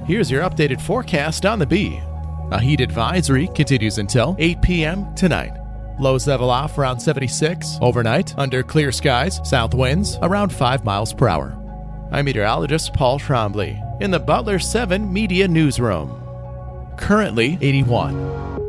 Here's your updated forecast on the Bee. A heat advisory continues until 8 p.m. tonight. Lows level off around 76 overnight under clear skies, south winds around 5 miles per hour. I'm meteorologist Paul Trombley in the Butler 7 Media Newsroom. Currently 81.